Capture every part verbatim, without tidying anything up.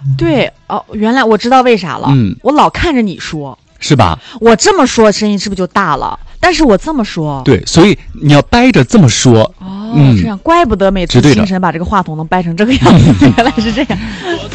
对哦，原来我知道为啥了。 嗯， 我老看着你说， 是吧？ 我这么说声音是不是就大了？但是我这么说， 对，所以你要掰着这么说。 哦， 嗯、 这样，怪不得每次精神把这个话筒能掰成这个样子，原来是这样。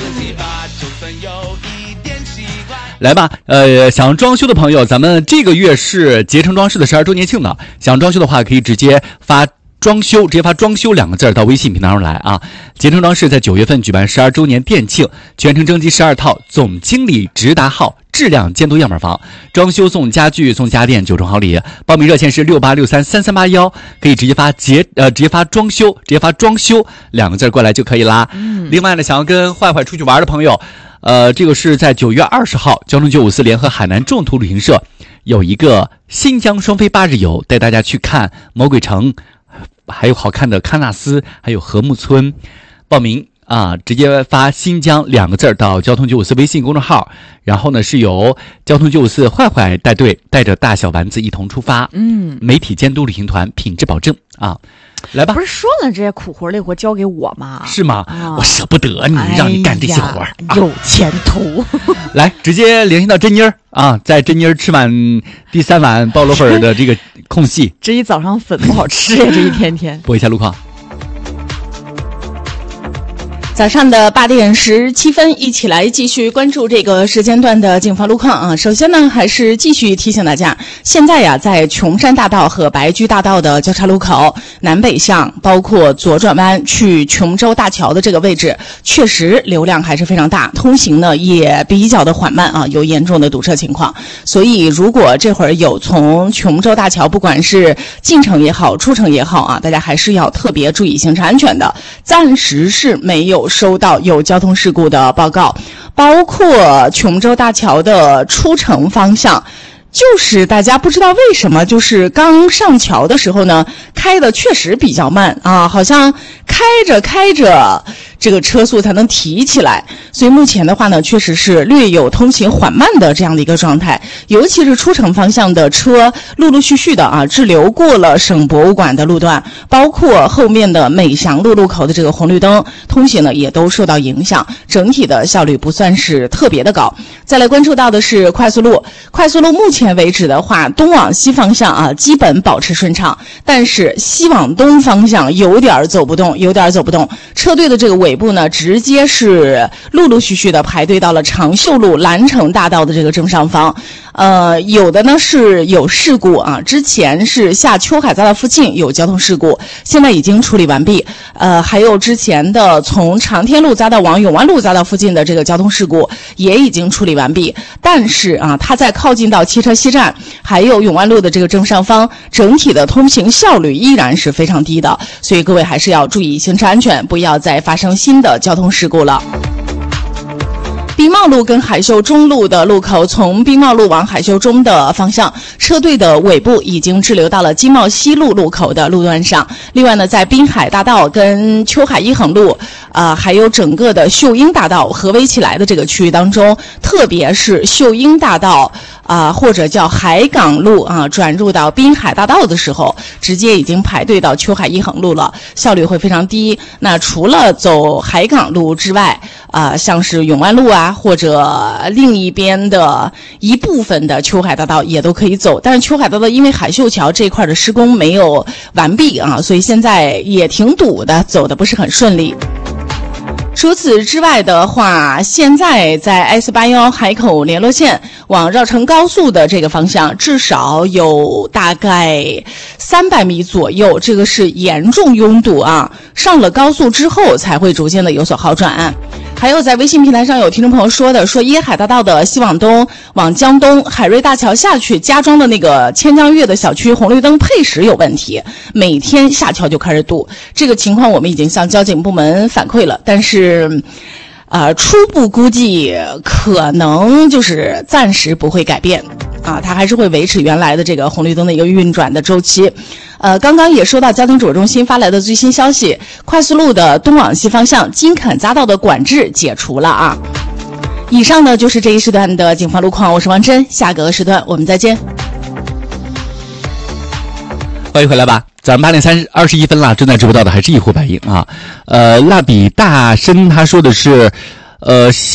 来吧，呃，想装修的朋友，咱们这个月是捷成装饰的十二周年庆呢。想装修的话，可以直接发装修，直接发装修两个字到微信平台上来啊。捷成装饰在九月份举办十二周年店庆，全程征集十二套总经理直达号质量监督样板房，装修送家具送家电九重好礼。报名热线是六八六三三三八幺，可以直接发捷呃直接发装修，直接发装修两个字过来就可以啦。嗯，另外呢，想要跟坏坏出去玩的朋友。呃，这个是在九月二十号，交通九五四联合海南众途旅行社有一个新疆双飞八日游，带大家去看魔鬼城，还有好看的喀纳斯，还有禾木村。报名啊，直接发新疆两个字到交通九五四微信公众号，然后呢是由交通九五四坏坏带队，带着大小丸子一同出发。嗯，媒体监督旅行团，品质保证啊。来吧， 不是说了这些苦活累活交给我吗？ 是吗？ 啊、 我舍不得你，哎、让你干这些活儿、 啊，有前途。 来，直接联系到珍妮儿啊，在珍妮儿吃完第三碗鲍螺粉的这个空隙， 这一早上粉不好吃呀，这一天天。 播一下路况。 早上的八点十七分，一起来继续关注这个时间段的警方路况啊。首先呢，还是继续提醒大家，现在呀，在琼山大道和白驹大道的交叉路口南北向，包括左转弯去琼州大桥的这个位置，确实流量还是非常大，通行呢也比较的缓慢啊，有严重的堵车情况。所以，如果这会儿有从琼州大桥，不管是进城也好，出城也好啊，大家还是要特别注意行车安全的。暂时是没有收到有交通事故的报告，包括琼州大桥的出城方向，就是大家不知道为什么，就是刚上桥的时候呢，开的确实比较慢啊，好像开着开着这个车速才能提起来，所以目前的话呢，确实是略有通行缓慢的这样的一个状态，尤其是出城方向的车陆陆续续的啊滞留过了省博物馆的路段，包括后面的美祥路路口的这个红绿灯通行呢也都受到影响，整体的效率不算是特别的高。再来关注到的是快速路，快速路目前为止的话，东往西方向啊基本保持顺畅，但是西往东方向有点走不动，有点走不动，车队的这个尾部呢，直接是陆陆续续的排队到了长秀路蓝城大道的这个正上方。呃，有的呢是有事故啊，之前是下秋海匝道附近有交通事故，现在已经处理完毕。呃，还有之前的从长天路匝道往永湾路匝道附近的这个交通事故也已经处理完毕。但是啊，它在靠近到汽车西站还有永湾路的这个正上方，整体的通行效率依然是非常低的，所以各位还是要注意行车安全，不要再发生新的交通事故了。宾茂路跟海秀中路的路口，从宾茂路往海秀中的方向，车队的尾部已经滞留到了金茂西路路口的路段上。另外呢，在滨海大道跟秋海一横路啊、呃，还有整个的秀英大道合围起来的这个区域当中，特别是秀英大道啊、呃，或者叫海港路啊，转入到滨海大道的时候，直接已经排队到秋海一横路了，效率会非常低。那除了走海港路之外，啊、呃，像是永湾路啊，或者另一边的一部分的秋海大道也都可以走，但是秋海大道因为海秀桥这块的施工没有完毕啊，所以现在也挺堵的，走的不是很顺利。除此之外的话，现在在 S 八十一 海口联络线往绕城高速的这个方向，至少有大概三百米左右，这个是严重拥堵啊。上了高速之后才会逐渐的有所好转。还有在微信平台上有听众朋友说的，说椰海大道的西往东往江东海瑞大桥下去家庄的那个千江悦的小区红绿灯配时有问题，每天下桥就开始堵。这个情况我们已经向交警部门反馈了，但是呃，初步估计可能就是暂时不会改变啊，它还是会维持原来的这个红绿灯的一个运转的周期。呃，刚刚也收到交通指挥中心发来的最新消息，快速路的东往西方向金肯匝道的管制解除了啊。以上呢就是这一时段的警方路况，我是王真，下个时段我们再见。 欢迎回来吧，早上八点三十二十一分了，正在直播到的还是一呼百应啊。呃，蜡笔大深他说的是，呃。